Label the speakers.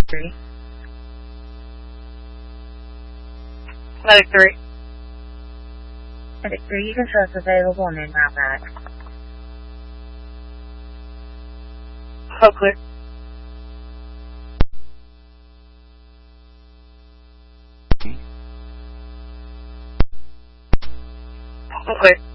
Speaker 1: 3.
Speaker 2: Medic 3.
Speaker 1: Medic 3, you can show us available and then route back.
Speaker 2: So clear. Okay.